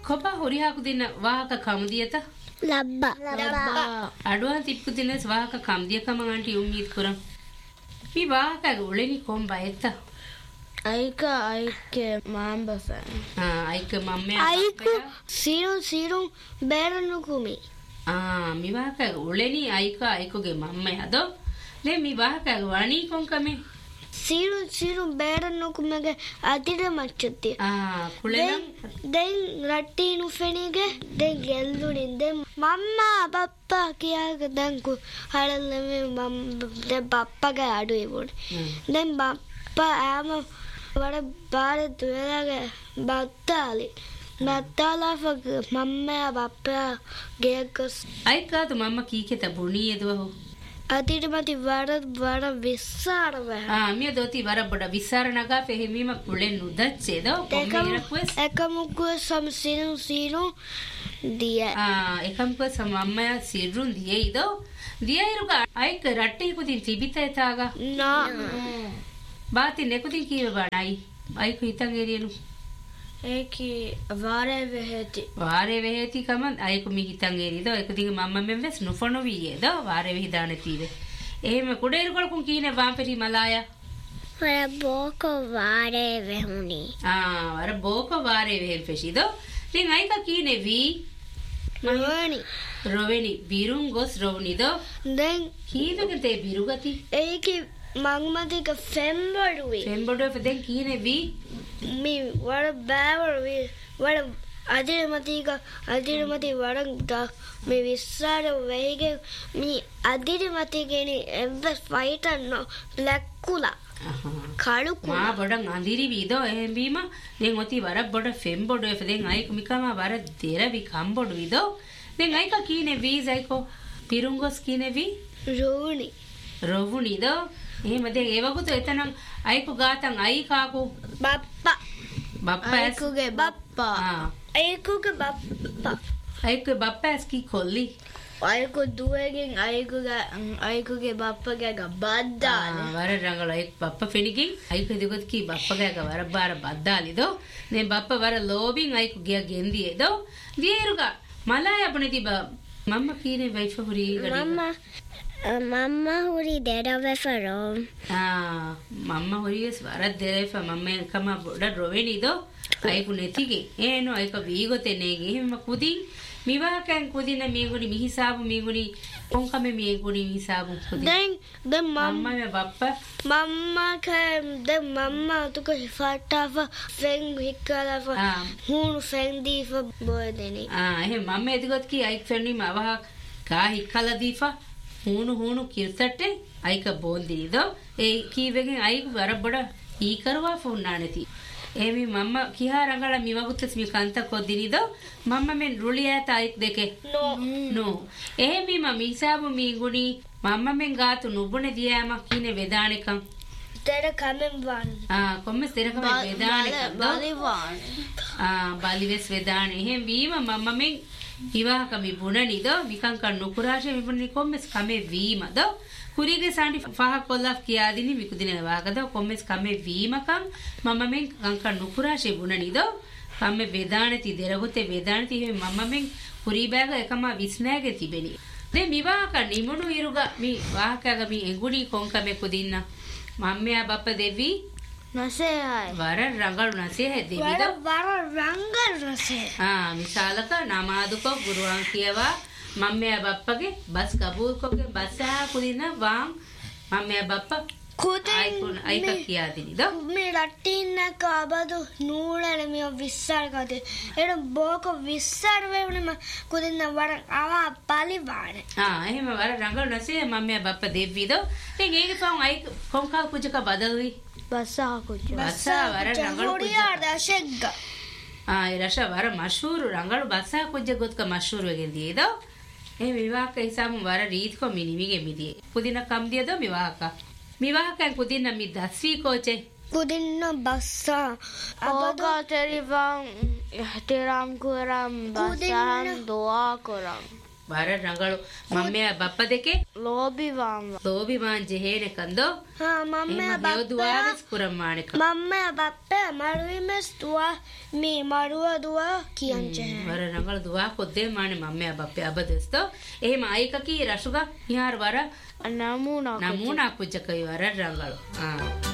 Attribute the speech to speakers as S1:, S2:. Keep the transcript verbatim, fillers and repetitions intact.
S1: කොබා හොරිහාකු දින වාහක කමුදියත
S2: ලබ්බා
S3: ලබ්බා
S1: අඩුවන් තිප්පු දිනස් වාහක කම්දිය කම ආන්ටි උම්මීත් කරම් මේ වාහක ගොලෙනි කොම්බා එත්ත
S3: අයික අයික මාම්බා
S1: ආ අයික මම්මේ
S2: අයිකු සීරුන් සීරුන් බෑරනු කුමි
S1: ආ මේ වාහක ගොලෙනි අයික අයිකුගේ මම්මේ අදෝ නේ මේ වාහක වණී කොන්කමේ
S2: සීරුන් සීරුන් බෑරනු කුමගේ අදිර මච්චති
S1: ආ කුලෙනම්
S2: දැන් රට්ටිනු ෆෙනිගේ දැන් ගෙල්ලුනින් දැන් මම්මා පප්පා කියාග දැන් කු හරල්ලමේ මම් දැන් පප්පාගේ අඩුවේ වොඩ දැන් බප්පා ආම වඩ බාර දුවලාගේ බත්තාලි බත්තාලාෆග මම්මා පප්පා ගේකස්
S1: අයිකාතු මම්ම කීකෙත බුණියදව
S2: අදිට මති වඩ වඩ විස්සාරව
S1: ආ මිය දොති වර බඩ විස්සාරණගා පෙහිමීම කුලෙන් නුදච්චේද කොම්මීරක්වස්
S2: එකමුක්කුව සම්සිරු සීරු දිය
S1: ආ එකම්ක සමම්මය සිරුන් දියයිද දියයිරුග අයික රට්ටේ කුදින් තිබිතයතාග
S2: නා
S1: බාති නෙකුදින් කීව බණයි අයික හිතන් එරියනු
S3: ඒකි වාරේ වෙහෙති
S1: වාරේ වෙහෙති කම අයික මි හිතන් එරිද එකදිගේ මම්ම මෙන් වෙස් නුෆොනු වියේද වාරේ විහිදාන තීවේ එහෙම කුඩේරු කොලකුන් කීනේ වාම්පෙරි මලාය
S2: වර බෝක වාරේ වෙහුනි
S1: ආ වර බෝක වාරේ වෙහෙන් ෆෙෂිද තින් අයික කීනේ වී
S2: රෝවනි
S1: රොවෙනි බිරුන් ගොස් රොවනිද
S2: දැන්
S1: කීවක තේ බිරුගති
S2: ඒකි මංමතික ෆෙම්බඩුවේ
S1: ෆෙම්බඩුවේ ෆෙදෙන් කීනේ වී
S2: මේ වඩ බෑවර වඩ අදිරමතික අදිරමති වඩ මේ විස්සාර වෙයිගේ මේ අදිරමතිගෙන එවස් ෆයිටන්න ලැක්කුලා කළුකු
S1: මා බඩන් අඳිරි වීදෝ එහෙන් බීම දැන් ඔති වර බඩ ෆෙම්බඩුවේ ෆෙදෙන් අයික මිකම වර දෙරවි කම්බඩු වීදෝ දැන් අයික කීනේ වී සයිකෝ පිරුංගොස් කීනේ වී
S2: රෝණි
S1: රොවුනිද එහෙම දැන් ඒවකුත එතනම් අයිකු ගාතන් අයි කාකු
S2: බප්පා
S1: බප්පා
S3: අයිකුගේ බප්පා
S1: ආ
S2: ඒකුගේ බප්පා
S1: අයිකු බප්පාස් කි කොල්ලි
S3: අයිකු දුවගෙන් අයිකුගේ අයිකුගේ බප්පගේ බද්දාලේ
S1: වර රංගල අයික බප්පා ෆෙනිකින් අයිකු දිගත් කි බප්පගේ වර බාර බද්දාලිද නේ බප්පා වර ලෝබින් අයිකු ගිය ගෙන්දියේද දියරුගා මලාය අපනේ තිබ මම්ම කීනේ වයිෆ හුරි ගඩි
S2: මම්මා මම්මා හුරි දෙරවෙෆරෝ
S1: ආ මම්ම හුරියස් වර දෙරෙෆ මම්ම කම බොඩ රොවෙනිද අයිකු නැතිගේ ඒනෝ අයික වීගොතෙනේගේ එහෙම කුදින් මිවාකන් කුදින මීගුනි මිහිසාබු මීගුනි කොන්කම මීගුනි මිහිසාබු කුදින්
S2: දැන් දැන්
S1: මම්මා මේ බප්පා
S2: මම්මා කෑ දැන් මම්මා තුක හිෆාටාව ෆෙන් හික්කලාව හුණු ෆෙන්දීෆ බොදෙනි
S1: ආ එහෙම මම්ම එදිගොත් කි අයික් ෆෙන්නි මවහ කා හික්කලා දීෆා හුණු හුණු කිර්තට්ටේ අයික බෝන්දිනිද ඒ කීවෙගෙන් අයික වර බොඩ ඊ කරවා ෆොන්නා නැති එමි මම්ම කිහා රංගල මිවගුත්තස් මි කන්ත කොද්දිනිද මම්ම මෙන් රුලියත අයික් දෙකේ
S2: නෝ
S1: නෝ එහෙමි මම හිසාබු මි ගුණි මම්ම මෙන් ගාතු නුබුනේ දියාම කිනේ වේදානිකම්
S2: දෙර කමෙන් වන්
S1: ආ කොම්මස් දෙරකම වේදානිකම්
S3: බලිවාන
S1: ආ බලිවෙස් වේදානි එහෙම වීම මම්ම මෙන් හිවාක මි බුණනිද මිකං කන් නුකුරාෂේ මිබුනි කොම්මස් කමේ වීමද කුරිගේ සාන්ටි ෆහ කොල්ලක් කියාදිනි විකුදින වාගද කොම්මස් කමේ වීමකම් මම මෙන් කංකන් නුකුරාෂේ බුණනිද කම්මේ වේදානති දෙරගොතේ වේදානති එහෙම මම මෙන් කුරි බෑග එකම විස්නෑගේ තිබෙනි දෙ මිවාක නිමුණු ඉරුග මි වාහකග මි එඟුණි කොන්කමේ කුදින්න මම්මයා බප්ප දෙවි
S3: නසේයි
S1: වර රංගල් නසේ දෙවිද
S2: වර රංගල් රසේ
S1: ආ මිසාලක නමාදුක ගුරුවන් කියවා මම්මයා බප්පගේ බස් කබූල්කොගේ බස්සා කුදින වාම් මම්මයා බප්පා
S2: කුදින්
S1: අයික කියාදිනිද
S2: මේ රට්ටින්න කබදු නූලන මේ විස්සාර කතේ එන බෝක විස්සාර වෙවනම කුදින්න වර ආවා පලිවාන
S1: ආ එහෙම වර රංගල් නසේ මම්මයා බප්පා දෙවිද දැන් ඒක පොන් අයික කොන්කා කුජක බදල්වි
S3: බස්සා කුජ
S1: බස්සා වර රංගල්
S2: හොරියා දශෙග්ග
S1: ආ ඒ රෂ වර මෂූරු රංගල් බස්සා කුජ ගොත්ක මෂූරු වෙගෙන් දීද ඒ විවාහක හිසාම වර රීත්කො මිනිවිගේ මිදියේ කුදින කම් දියද විවාහක විවාහකන් කුදින මි දස්වි කෝචේ
S2: කුදින්න බස්සා
S3: ඕගා තෙරිවන් ඉහ්තිරාම් කරම් බස්සන් දුආ කරම්
S1: වර රංගලු මම්මයා බප්ප දෙකේ
S3: ලෝබි වාම
S1: ලෝබි වාන් ජෙහෙන කන්දෝ
S2: හා මම්මයා බප්පා
S1: දුවාස් කුරම්මානික
S2: මම්මයා බප්පා මරුවිමස් දුවා මේ මරුව දුවා කියන්ච
S1: වර රංගල දුවා කොද්දේ මානේ මම්මයා බප්පේ අබදස්තෝ එහෙම අයිකකී රසුගා හිහාර වර
S3: නමුනා
S1: නමුනා කුජකයි වර රංගලු ආ